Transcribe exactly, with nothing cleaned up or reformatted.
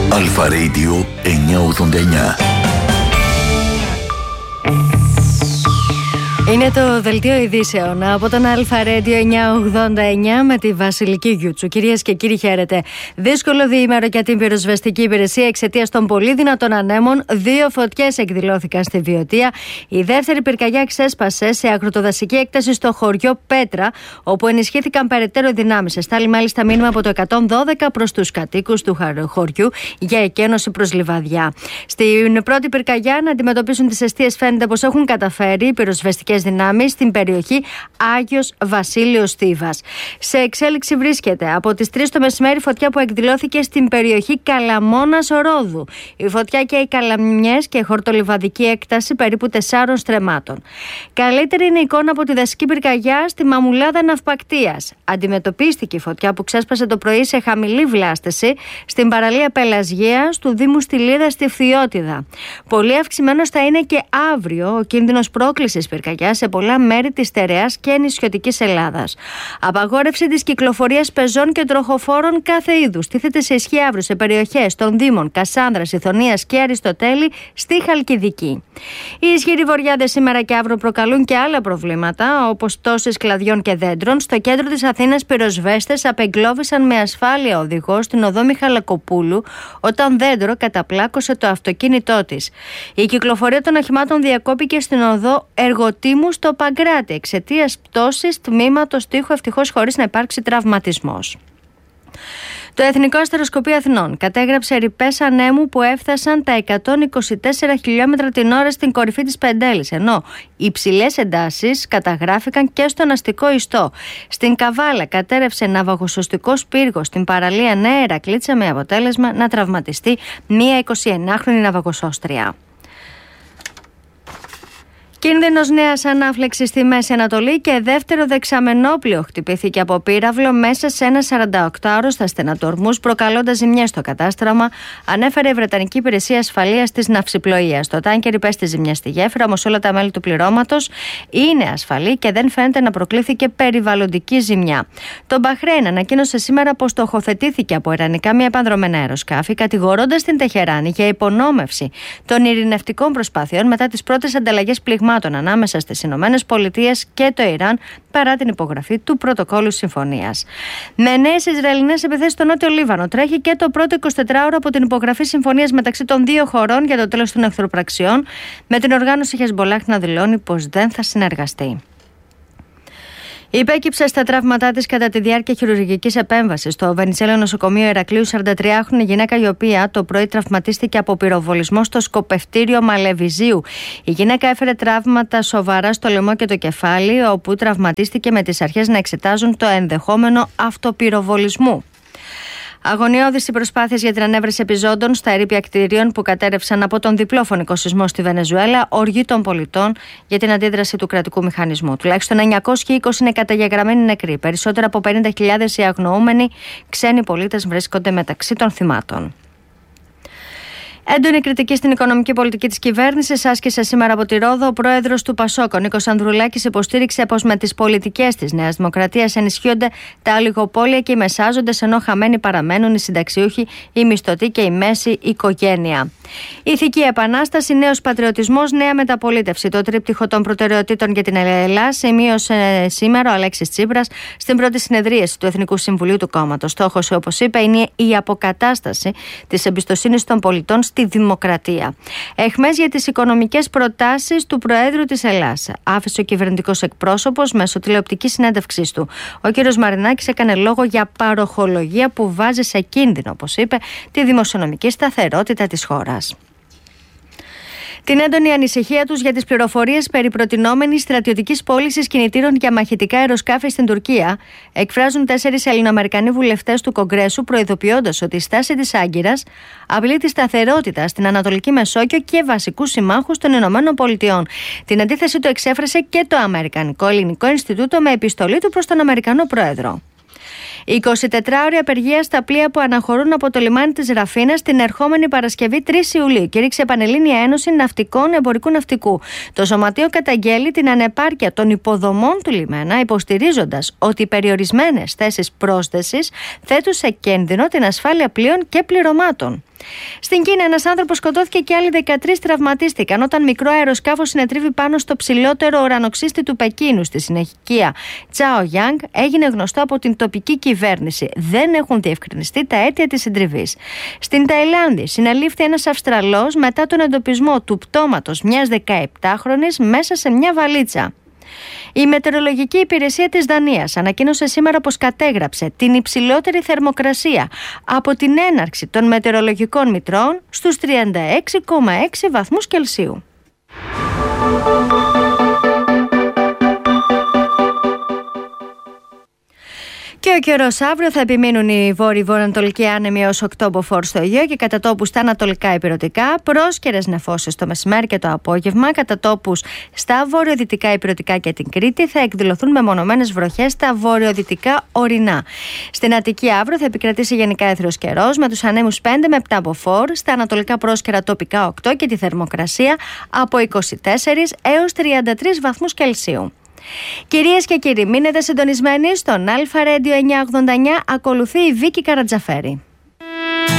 Αλφα Radio εννιακόσια ογδόντα εννιά. Είναι το δελτίο ειδήσεων από τον Αλφα Radio εννιακόσια ογδόντα εννιά με τη Βασιλική Γιούτσου. Κυρίες και κύριοι, χαίρετε. Δύσκολο διήμερο για την πυροσβεστική υπηρεσία εξαιτίας των πολύ δυνατών ανέμων. Δύο φωτιές εκδηλώθηκαν στη Βιωτία. Η δεύτερη πυρκαγιά ξέσπασε σε αγροτοδασική έκταση στο χωριό Πέτρα, όπου ενισχύθηκαν περαιτέρω δυνάμεις. Εστάλει μάλιστα μήνυμα από το εκατόν δώδεκα προς τους κατοίκους του χωριού για εκένωση προς λιβαδιά. Στην πρώτη πυρκαγιά να αντιμετωπίσουν τις αιστείες φαίνεται πως έχουν καταφέρει οι πυροσβεστικές δυνάμεις στην περιοχή Άγιος Βασίλειος Θήβας. Σε εξέλιξη βρίσκεται από τις τρεις το μεσημέρι φωτιά που εκδηλώθηκε στην περιοχή Καλαμώνας Ρόδου. Η φωτιά καίει καλαμιές και χορτολιβαδική έκταση περίπου τεσσάρων στρεμμάτων. Καλύτερη είναι η εικόνα από τη δασική πυρκαγιά στη Μαμουλάδα Ναυπακτίας. Αντιμετωπίστηκε η φωτιά που ξέσπασε το πρωί σε χαμηλή βλάστηση στην παραλία Πελασγίας του Δήμου Στυλίδα στη Φθιώτιδα. Πολύ αυξημένος θα είναι και αύριο ο κίνδυνος πρόκλησης πυρκαγιάς σε πολλά μέρη της στερεάς και νησιωτικής Ελλάδας. Απαγόρευση της κυκλοφορίας πεζών και τροχοφόρων κάθε είδους τίθεται σε ισχύ αύριο σε περιοχές των Δήμων Κασάνδρας, Ιθωνίας και Αριστοτέλη στη Χαλκιδική. Οι ισχυροί βορειάδες σήμερα και αύριο προκαλούν και άλλα προβλήματα, όπως πτώσεις κλαδιών και δέντρων. Στο κέντρο της Αθήνας, πυροσβέστες απεγκλώβησαν με ασφάλεια οδηγό στην οδό Μιχαλακοπούλου όταν δέντρο καταπλάκωσε το αυτοκίνητό της. Η κυκλοφορία των οχημάτων διακόπηκε στην οδό Εργοτήμου στο Παγκράτη εξαιτίας πτώσης τμήματος τοίχου, ευτυχώς χωρίς να υπάρξει τραυματισμός. Το Εθνικό Αστεροσκοπείο Αθηνών κατέγραψε ρηπές ανέμου που έφτασαν τα εκατόν είκοσι τέσσερα χιλιόμετρα την ώρα στην κορυφή της Πεντέλης, ενώ υψηλές εντάσεις καταγράφηκαν και στον αστικό ιστό. Στην Καβάλα κατέρευσε ναυαγοσωστικός πύργος στην παραλία Νέα Ηρακλήτσα με αποτέλεσμα να τραυματιστεί μία εικοσιενάχρονη ναυαγοσώστρια. Κίνδυνος νέας ανάφλεξης στη Μέση Ανατολή και δεύτερο δεξαμενόπλοιο χτυπήθηκε από πύραυλο μέσα σε ένα σαρανταοκτάωρο στα στενατορμούς, προκαλώντας ζημιές στο κατάστρωμα, ανέφερε η Βρετανική Υπηρεσία Ασφαλείας της Ναυσιπλοείας. Το τάνκερ υπέστη ζημιά στη γέφυρα, όμως όλα τα μέλη του πληρώματος είναι ασφαλή και δεν φαίνεται να προκλήθηκε περιβαλλοντική ζημιά. Το Μπαχρέιν ανακοίνωσε σήμερα πως στοχοθετήθηκε από ιρανικά μη επανδρομένα αεροσκάφη, κατηγορώντας την Τεχεράνη για υπονόμευση των ειρηνευτικών προσπάθειων μετά τις πρώτες ανταλλαγές πληγμάτων ανάμεσα στις Ηνωμένες Πολιτείες και το Ιράν παρά την υπογραφή του πρωτοκόλλου συμφωνίας. Με νέες Ισραηλινές επιθέσεις στο Νότιο Λίβανο τρέχει και το πρώτο εικοσιτετράωρο από την υπογραφή συμφωνίας μεταξύ των δύο χωρών για το τέλος των εχθροπραξιών, με την οργάνωση Χεσμπολάχ να δηλώνει πως δεν θα συνεργαστεί. Υπέκυψε στα τραύματά της κατά τη διάρκεια χειρουργικής επέμβασης στο Βενιζέλο νοσοκομείο Ηρακλείου σαραντατριάχρονη γυναίκα, η οποία το πρωί τραυματίστηκε από πυροβολισμό στο σκοπευτήριο Μαλεβιζίου. Η γυναίκα έφερε τραύματα σοβαρά στο λαιμό και το κεφάλι, όπου τραυματίστηκε με τις αρχές να εξετάζουν το ενδεχόμενο αυτοπυροβολισμού. Αγωνιώδεις οι προσπάθειες για την ανέβρεση επιζώντων στα ερείπια κτηρίων που κατέρευσαν από τον διπλό φωνικό σεισμό στη Βενεζουέλα, οργή των πολιτών για την αντίδραση του κρατικού μηχανισμού. Τουλάχιστον εννιακόσιοι είκοσι είναι καταγεγραμμένοι νεκροί. Περισσότερα από πενήντα χιλιάδες οι αγνοούμενοι ξένοι πολίτες βρίσκονται μεταξύ των θυμάτων. Έντονη κριτική στην οικονομική πολιτική της κυβέρνησης άσκησε σήμερα από τη Ρόδο ο πρόεδρος του Πασόκ, ο Νίκος Ανδρουλάκης, υποστήριξε πως με τις πολιτικές της Νέας Δημοκρατίας ενισχύονται τα ολιγοπόλια και οι μεσάζοντες, ενώ χαμένοι παραμένουν οι συνταξιούχοι, οι μισθωτοί και η μέση οικογένεια. Ηθική επανάσταση, νέος πατριωτισμός, νέα μεταπολίτευση. Το τρίπτυχο των προτεραιοτήτων για την Ελλάδα σημείωσε σήμερα ο Αλέξης Τσίπρας στην πρώτη συνεδρίαση του Εθνικού Συμβουλίου του κόμματος. Στόχος, όπως είπε, είναι η αποκατάσταση της εμπιστοσύνης των πολιτών στη δημοκρατία. Εχμές για τις οικονομικές προτάσεις του Προέδρου της Ελλάδας άφησε ο κυβερνητικός εκπρόσωπος μέσω τηλεοπτικής συνέντευξής του. Ο κ. Μαρινάκης έκανε λόγο για παροχολογία που βάζει σε κίνδυνο, όπως είπε, τη δημοσιονομική σταθερότητα της χώρας. Την έντονη ανησυχία τους για τις πληροφορίες περί προτινόμενης στρατιωτικής πώλησης κινητήρων για μαχητικά αεροσκάφη στην Τουρκία εκφράζουν τέσσερις Ελληνοαμερικανοί βουλευτές του Κογκρέσου, προειδοποιώντας ότι η στάση της Άγκυρας απειλεί τη σταθερότητα στην Ανατολική Μεσόγειο και βασικούς συμμάχους των Ηνωμένων Πολιτειών. Την αντίθεση του εξέφρασε και το Αμερικανικό Ελληνικό Ινστιτούτο με επιστολή του προς τον Αμερικανό Πρόεδρο. Η εικοσιτετράωρη απεργία στα πλοία που αναχωρούν από το λιμάνι της Ραφίνας την ερχόμενη Παρασκευή τρεις Ιουλίου κήρυξε Πανελλήνια Ένωση Ναυτικών Εμπορικού Ναυτικού. Το σωματείο καταγγέλει την ανεπάρκεια των υποδομών του λιμένα, υποστηρίζοντας ότι οι περιορισμένες θέσεις πρόσθεσης θέτουν σε κίνδυνο την ασφάλεια πλοίων και πληρωμάτων. Στην Κίνα, ένας άνθρωπος σκοτώθηκε και άλλοι δεκατρείς τραυματίστηκαν όταν μικρό αεροσκάφος συνετρίβει πάνω στο ψηλότερο ουρανοξύστη του Πεκίνου στη συνοικία Τσάογιάνγκ. Έγινε γνωστό από την τοπική κυβέρνηση. Δεν έχουν διευκρινιστεί τα αίτια της συντριβής. Στην Ταϊλάνδη, συνελήφθη ένας Αυστραλός μετά τον εντοπισμό του πτώματος μιας δεκαεπτάχρονης μέσα σε μια βαλίτσα. Η Μετεωρολογική Υπηρεσία της Δανίας ανακοίνωσε σήμερα πως κατέγραψε την υψηλότερη θερμοκρασία από την έναρξη των μετεωρολογικών μητρών στους τριάντα έξι κόμμα έξι βαθμούς Κελσίου. Και ο καιρός αύριο θα επιμείνουν οι βόρειοι-βορειοανατολικοί άνεμοι έως οκτώ μποφόρ στο Αιγαίο και κατά τόπους στα ανατολικά υπηρετικά, πρόσκαιρες νεφώσεις το μεσημέρι και το απόγευμα. Κατά τόπους στα βορειοδυτικά υπηρετικά και την Κρήτη θα εκδηλωθούν μεμονωμένες βροχές στα βορειοδυτικά ορεινά. Στην Αττική αύριο θα επικρατήσει γενικά έθριος καιρός με τους ανέμους πέντε με επτά μποφόρ, στα ανατολικά πρόσκαιρα τοπικά οκτώ και τη θερμοκρασία από είκοσι τέσσερα έως τριάντα τρεις βαθμούς Κελσίου. Κυρίες και κύριοι, μείνετε συντονισμένοι στον Αλφα Radio εννιακόσια ογδόντα εννιά. Ακολουθεί η Βίκη Καρατζαφέρη.